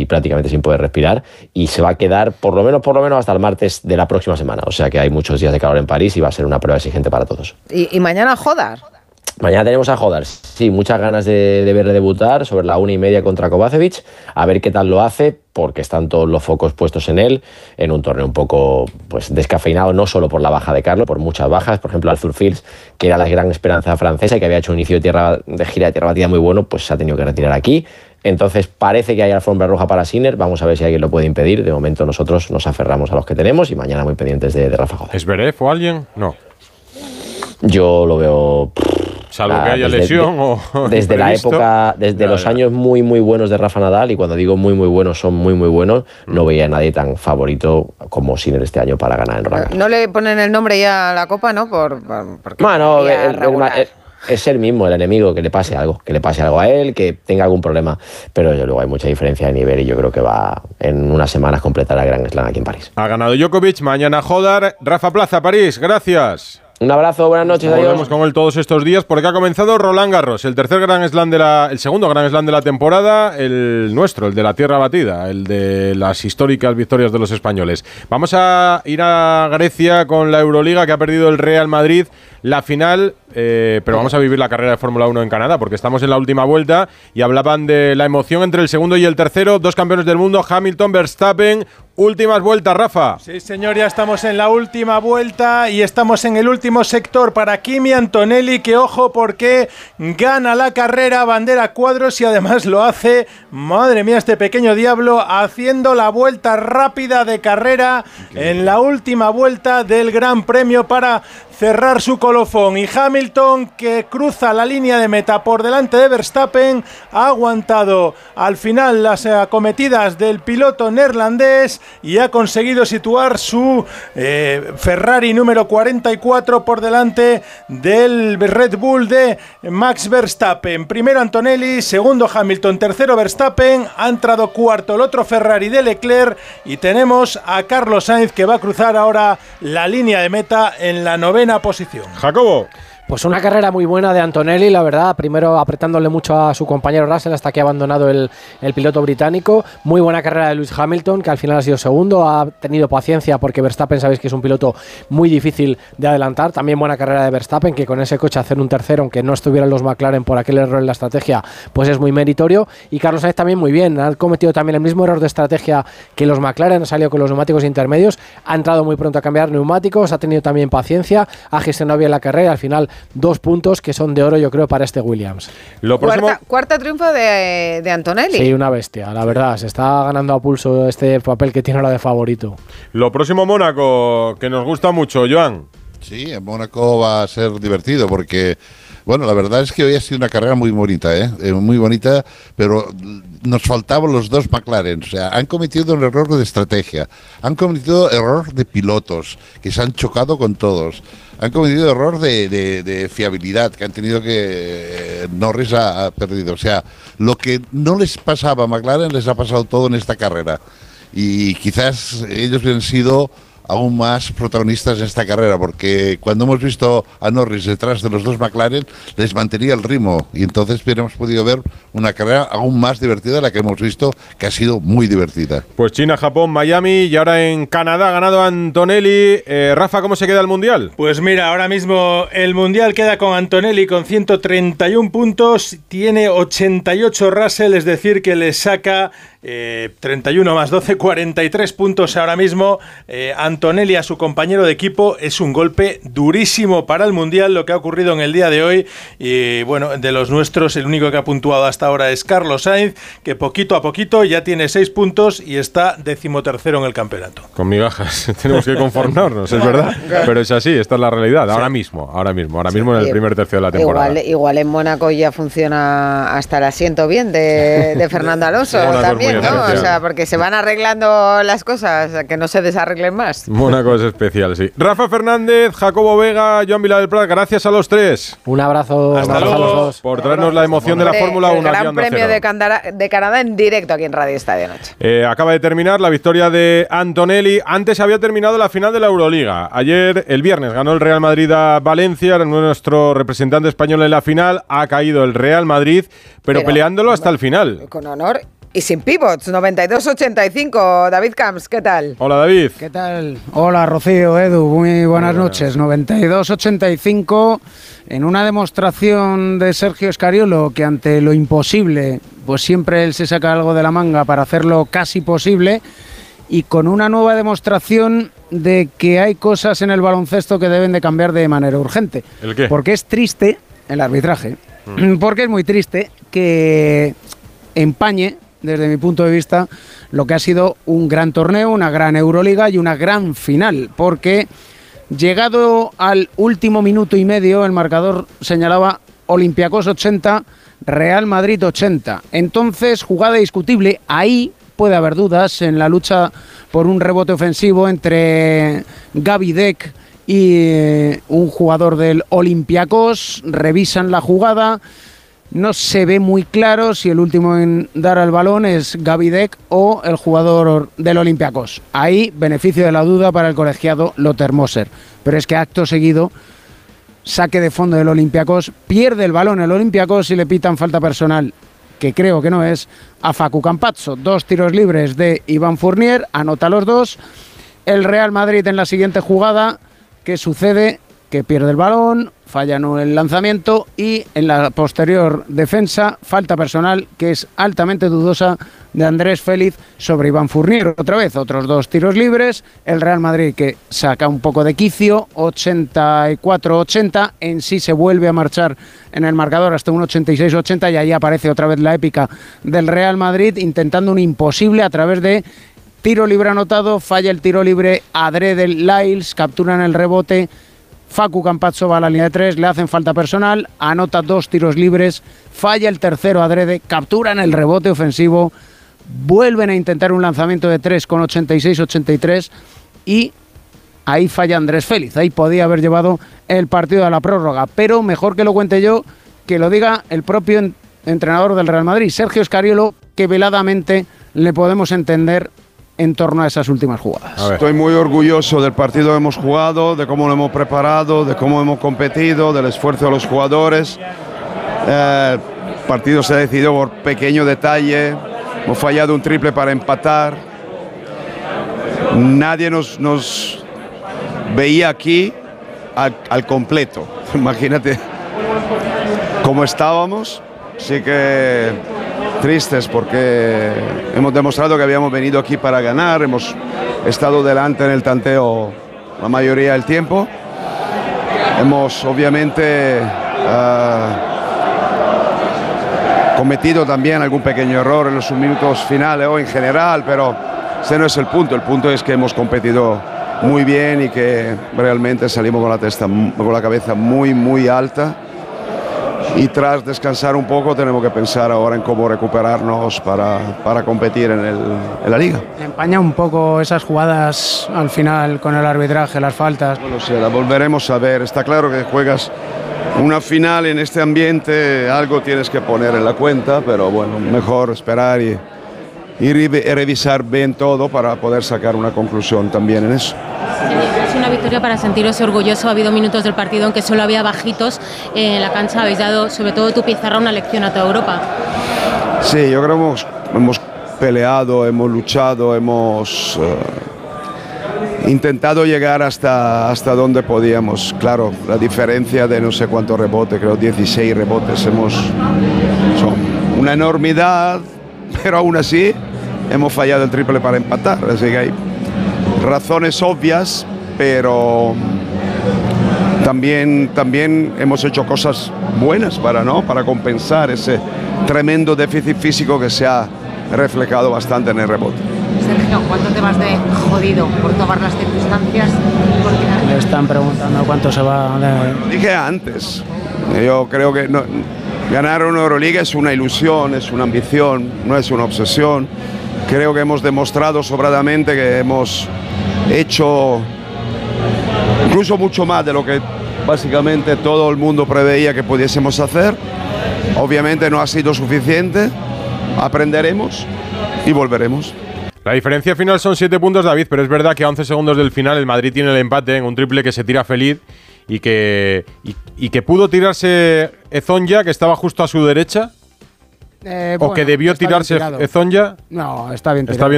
prácticamente sin poder respirar, y se va a quedar por lo menos hasta el martes de la próxima semana. O sea que hay muchos días de calor en París y va a ser una prueba exigente para todos. ¿Y mañana Hodar? Mañana tenemos a Hodar, sí, muchas ganas de verle debutar sobre la 1:30 contra Kovacevic, a ver qué tal lo hace, porque están todos los focos puestos en él, en un torneo un poco pues descafeinado, no solo por la baja de Carlos, por muchas bajas. Por ejemplo, Arthur Fils, que era la gran esperanza francesa y que había hecho un inicio de gira de tierra batida muy bueno, pues se ha tenido que retirar aquí. Entonces parece que hay alfombra roja para Sinner. Vamos a ver si alguien lo puede impedir. De momento nosotros nos aferramos a los que tenemos y mañana muy pendientes de Rafa Hodar. ¿Es Zverev o alguien? No. Yo lo veo... Salvo que haya lesión o desde la época, desde los años muy muy buenos de Rafa Nadal, y cuando digo muy muy buenos son muy muy buenos, no veía a nadie tan favorito como Sinner este año para ganar en Roland Garros. No le ponen el nombre ya a la copa, ¿no? Porque bueno, es el mismo, el enemigo, que le pase algo a él, que tenga algún problema, pero desde luego hay mucha diferencia de nivel y yo creo que va en unas semanas completar el Grand Slam aquí en París. Ha ganado Djokovic, mañana Hodar. Rafa Plaza, París, gracias. Un abrazo, buenas noches, adiós. Volvemos con él todos estos días porque ha comenzado Roland Garros, el segundo Grand Slam de la temporada, el nuestro, el de la tierra batida, el de las históricas victorias de los españoles. Vamos a ir a Grecia con la Euroliga, que ha perdido el Real Madrid la final, pero vamos a vivir la carrera de Fórmula 1 en Canadá porque estamos en la última vuelta y hablaban de la emoción entre el segundo y el tercero, dos campeones del mundo, Hamilton, Verstappen. Últimas vueltas, Rafa. Sí, señor, ya estamos en la última vuelta y estamos en el último sector para Kimi Antonelli, que ojo porque gana la carrera, bandera cuadros, y además lo hace, madre mía, este pequeño diablo, haciendo la vuelta rápida de carrera en la última vuelta del Gran Premio para cerrar su colofón. Y Hamilton, que cruza la línea de meta por delante de Verstappen, ha aguantado al final las acometidas del piloto neerlandés y ha conseguido situar su Ferrari número 44 por delante del Red Bull de Max Verstappen. Primero Antonelli, segundo Hamilton, tercero Verstappen, ha entrado cuarto el otro Ferrari de Leclerc y tenemos a Carlos Sainz, que va a cruzar ahora la línea de meta en la 9ª posición. Jacobo. Pues una carrera muy buena de Antonelli, la verdad, primero apretándole mucho a su compañero Russell hasta que ha abandonado el piloto británico. Muy buena carrera de Lewis Hamilton, que al final ha sido segundo, ha tenido paciencia porque Verstappen sabéis que es un piloto muy difícil de adelantar. También buena carrera de Verstappen, que con ese coche hacer un tercero, aunque no estuvieran los McLaren por aquel error en la estrategia, pues es muy meritorio. Y Carlos Sainz también muy bien, ha cometido también el mismo error de estrategia que los McLaren, ha salido con los neumáticos intermedios, ha entrado muy pronto a cambiar neumáticos, ha tenido también paciencia, ha gestionado bien la carrera y al final 2 puntos que son de oro, yo creo, para este Williams. Cuarta triunfo de Antonelli. Sí, una bestia, la verdad. Se está ganando a pulso este papel que tiene ahora de favorito. Lo próximo, Mónaco, que nos gusta mucho, Joan. Sí, en Mónaco va a ser divertido porque... Bueno, la verdad es que hoy ha sido una carrera muy bonita, muy bonita, pero nos faltaban los dos McLaren. O sea, han cometido un error de estrategia, han cometido error de pilotos, que se han chocado con todos, han cometido error de fiabilidad, que han tenido que... Norris ha perdido. O sea, lo que no les pasaba a McLaren les ha pasado todo en esta carrera. Y quizás ellos han sido aún más protagonistas en esta carrera, porque cuando hemos visto a Norris detrás de los dos McLaren, les mantenía el ritmo, y entonces hubiéramos podido ver una carrera aún más divertida de la que hemos visto, que ha sido muy divertida. Pues China, Japón, Miami, y ahora en Canadá ha ganado Antonelli. Rafa, ¿cómo se queda el Mundial? Pues mira, ahora mismo el Mundial queda con Antonelli con 131 puntos, tiene 88 Russell, es decir, que le saca 31 más 12, 43 puntos ahora mismo. Antonelli a su compañero de equipo. Es un golpe durísimo para el Mundial lo que ha ocurrido en el día de hoy. Y bueno, de los nuestros el único que ha puntuado hasta ahora es Carlos Sainz, que poquito a poquito ya tiene 6 puntos y está 13º en el campeonato. Con migajas tenemos que conformarnos, es verdad, pero es así, esta es la realidad, ahora mismo en el primer tercio de la temporada. Igual en Mónaco ya funciona hasta el asiento bien de Fernando Alonso también, ¿no? O sea, porque se van arreglando las cosas, que no se desarreglen más. Mónaco es especial, sí. Rafa Fernández, Jacobo Vega, Joan Villar del Prat, gracias a los tres. Un abrazo, hasta luego, a los dos. Por traernos la emoción de la Fórmula 1. El Gran Premio de Canadá en directo aquí en Radio Estadio Noche. Acaba de terminar la victoria de Antonelli. Antes había terminado la final de la Euroliga. Ayer, el viernes, ganó el Real Madrid a Valencia, era nuestro representante español en la final. Ha caído el Real Madrid, pero peleándolo hasta el final. Con honor y sin pivots, 92-85. David Camps, ¿qué tal? Hola, David. ¿Qué tal? Hola, Rocío, Edu, muy buenas noches. 92-85 en una demostración de Sergio Scariolo que ante lo imposible, pues siempre él se saca algo de la manga para hacerlo casi posible, y con una nueva demostración de que hay cosas en el baloncesto que deben de cambiar de manera urgente. ¿El qué? Porque es triste el arbitraje, porque es muy triste que empañe, desde mi punto de vista, lo que ha sido un gran torneo, una gran Euroliga y una gran final, porque llegado al último minuto y medio el marcador señalaba Olympiacos 80, Real Madrid 80. Entonces, jugada discutible, ahí puede haber dudas en la lucha por un rebote ofensivo entre Gaby Deck y un jugador del Olympiacos. Revisan la jugada. No se ve muy claro si el último en dar al balón es Gaby Deck o el jugador del Olympiacos. Ahí, beneficio de la duda para el colegiado Lothar Moser. Pero es que acto seguido, saque de fondo del Olympiacos, pierde el balón el Olympiacos y le pitan falta personal, que creo que no es, a Facu Campazzo. 2 tiros libres de Iván Fournier, anota los 2. El Real Madrid en la siguiente jugada, ¿qué sucede? Que pierde el balón, falla en el lanzamiento y en la posterior defensa, falta personal que es altamente dudosa de Andrés Félix sobre Iván Fournier. Otra vez, otros 2 tiros libres, el Real Madrid que saca un poco de quicio, 84-80, en sí se vuelve a marchar en el marcador hasta un 86-80 y ahí aparece otra vez la épica del Real Madrid intentando un imposible a través de tiro libre anotado, falla el tiro libre adrede Lyles, capturan el rebote, Facu Campazzo va a la línea de 3, le hacen falta personal, anota 2 tiros libres, falla el tercero adrede, capturan el rebote ofensivo, vuelven a intentar un lanzamiento de 3 con 86-83 y ahí falla Andrés Félix. Ahí podía haber llevado el partido a la prórroga, pero mejor que lo cuente yo, que lo diga el propio entrenador del Real Madrid, Sergio Scariolo, que veladamente le podemos entender en torno a esas últimas jugadas. Estoy muy orgulloso del partido que hemos jugado, de cómo lo hemos preparado, de cómo hemos competido, del esfuerzo de los jugadores. El partido se ha decidido por pequeño detalle, hemos fallado un triple para empatar. Nadie nos veía aquí al completo. Imagínate cómo estábamos. Sí que tristes porque hemos demostrado que habíamos venido aquí para ganar, hemos estado delante en el tanteo la mayoría del tiempo, hemos obviamente cometido también algún pequeño error en los minutos finales o en general, pero ese no es el punto es que hemos competido muy bien y que realmente salimos con la cabeza muy alta. Y tras descansar un poco tenemos que pensar ahora en cómo recuperarnos para competir en la Liga. Empaña un poco esas jugadas al final con el arbitraje, las faltas. No lo sé, la volveremos a ver. Está claro que juegas una final en este ambiente, algo tienes que poner en la cuenta, pero bueno, mejor esperar y revisar bien todo para poder sacar una conclusión también en eso. Es una victoria para sentiros orgulloso. Ha habido minutos del partido en que solo había bajitos en la cancha. Habéis dado, sobre todo tu pizarra, una lección a toda Europa. Sí, yo creo que hemos peleado, hemos luchado, hemos intentado llegar hasta donde podíamos. Claro, la diferencia de no sé cuántos rebotes, creo 16 rebotes, son una enormidad, pero aún así hemos fallado el triple para empatar. Así que hay razones obvias, pero también hemos hecho cosas buenas para compensar ese tremendo déficit físico que se ha reflejado bastante en el rebote. Sergio, ¿cuánto te vas de jodido por tomar las circunstancias? Le están preguntando cuánto se va de... Dije antes, yo creo que ganar una Euroliga es una ilusión, es una ambición, no es una obsesión. Creo que hemos demostrado sobradamente que hemos hecho incluso mucho más de lo que básicamente todo el mundo preveía que pudiésemos hacer. Obviamente no ha sido suficiente, aprenderemos y volveremos. La diferencia final son 7 puntos, David, pero es verdad que a 11 segundos del final el Madrid tiene el empate en un triple que se tira feliz y que pudo tirarse Ezonja, que estaba justo a su derecha. ¿O que debió tirarse Ezonja? No, está bien tirado. Está bien